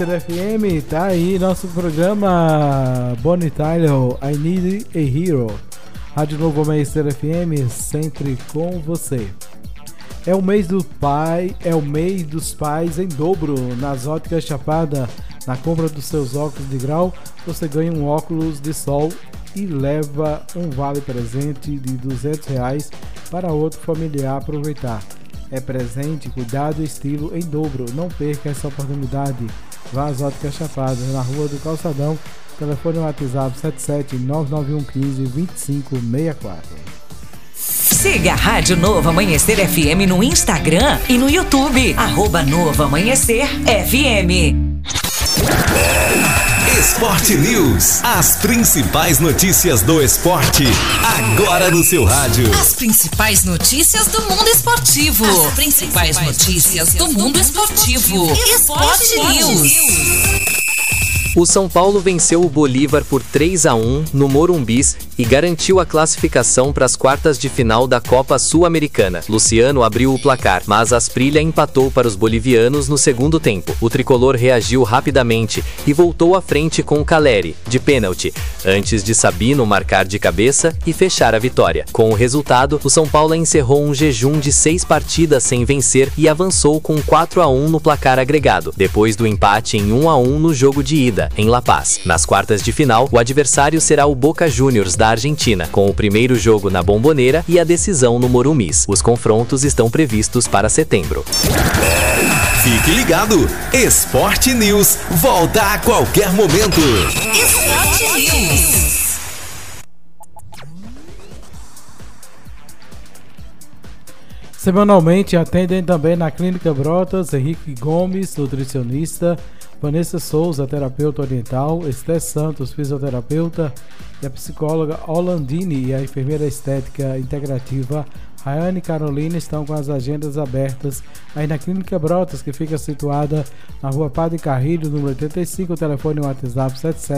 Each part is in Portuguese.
FM, tá aí nosso programa Bonnie Tyler, I Need a Hero. Rádio Novo Amanhecer FM, sempre com você. É o mês do pai, é o mês dos pais em dobro nas Óticas Chapada. Na compra dos seus óculos de grau, você ganha um óculos de sol e leva um vale presente de R$200 para outro familiar aproveitar. É presente, cuidado e estilo em dobro. Não perca essa oportunidade. Vá às Óticas Chapada, na Rua do Calçadão. Telefone no WhatsApp 77991152564. Siga a Rádio Novo Amanhecer FM no Instagram e no YouTube. @Novo Amanhecer FM. Esporte News. As principais notícias do esporte. Agora no seu rádio. As principais notícias do mundo esportivo. As principais notícias do mundo esportivo. Esporte News. O São Paulo venceu o Bolívar por 3-1 no Morumbis e garantiu a classificação para as quartas de final da Copa Sul-Americana. Luciano abriu o placar, mas Asprilla empatou para os bolivianos no segundo tempo. O tricolor reagiu rapidamente e voltou à frente com Caleri, de pênalti, antes de Sabino marcar de cabeça e fechar a vitória. Com o resultado, o São Paulo encerrou um jejum de 6 partidas sem vencer e avançou com 4-1 no placar agregado, depois do empate em 1-1 no jogo de ida em La Paz. Nas quartas de final, o adversário será o Boca Juniors da Argentina, com o primeiro jogo na Bombonera e a decisão no Morumbis. Os confrontos estão previstos para setembro. Fique ligado, Esporte News volta a qualquer momento. Esporte News. Semanalmente atendem também na Clínica Brotas Henrique Gomes, nutricionista, Vanessa Souza, terapeuta oriental, Esté Santos, fisioterapeuta, e a psicóloga Holandine e a enfermeira estética integrativa Rayane Carolina estão com as agendas abertas aí na Clínica Brotas, que fica situada na Rua Padre Carrilho, número 85, telefone e WhatsApp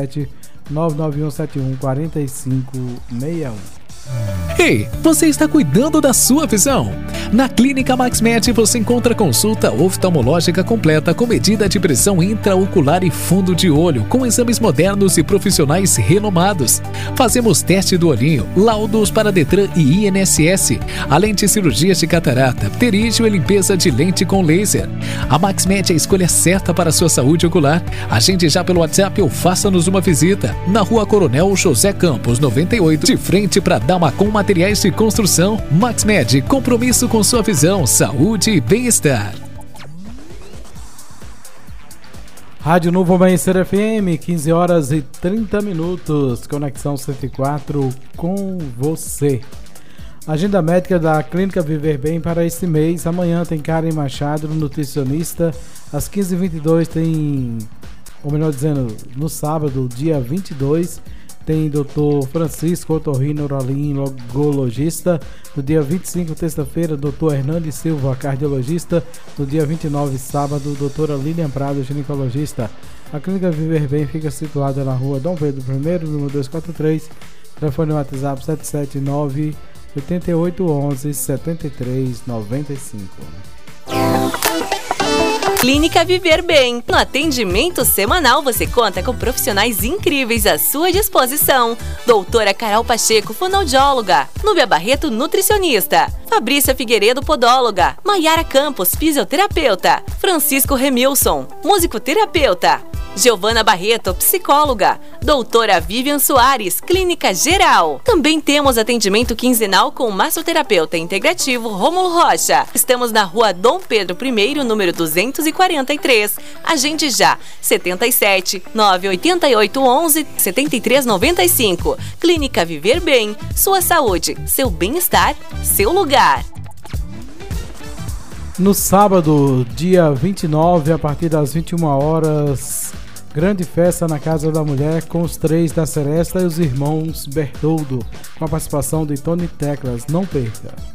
77991714561. Ei, você está cuidando da sua visão? Na Clínica MaxMed você encontra consulta oftalmológica completa com medida de pressão intraocular e fundo de olho, com exames modernos e profissionais renomados. Fazemos teste do olhinho, laudos para Detran e INSS, além de cirurgias de catarata, pterígio e limpeza de lente com laser. A MaxMed é a escolha certa para a sua saúde ocular. Agende já pelo WhatsApp ou faça-nos uma visita. Na Rua Coronel José Campos, 98, de frente para Damacom Materiais de Construção. MaxMed, compromisso com sua visão, saúde e bem-estar. Rádio Novo Amanhecer FM, 15 horas e 30 minutos, Conexão 104 com você. Agenda médica da Clínica Viver Bem para esse mês. Amanhã tem Karen Machado, nutricionista. Às 15h22 tem, ou melhor dizendo, no sábado, dia 22, tem Dr. Francisco otorrinorolaringologista. No dia 25, terça-feira, Dr. Hernandes Silva, cardiologista. No dia 29, sábado, doutora Lilian Prado, ginecologista. A Clínica Viver Bem fica situada na Rua Dom Pedro I, número 243. Telefone no WhatsApp 779-8811-7395. Clínica Viver Bem. No atendimento semanal você conta com profissionais incríveis à sua disposição. Doutora Carol Pacheco, fonoaudióloga. Núbia Barreto, nutricionista. Fabrícia Figueiredo, podóloga. Maiara Campos, fisioterapeuta. Francisco Remilson, musicoterapeuta. Giovana Barreto, psicóloga. Doutora Vivian Soares, clínica geral. Também temos atendimento quinzenal com o massoterapeuta integrativo Rômulo Rocha. Estamos na Rua Dom Pedro I, número 243. Agende já, 77 988 11 73 95. Clínica Viver Bem, sua saúde, seu bem-estar, seu lugar. No sábado, dia 29, a partir das 21 horas, grande festa na Casa da Mulher com os três da Seresta e os irmãos Bertoldo, com a participação de Tony Teclas. Não perca!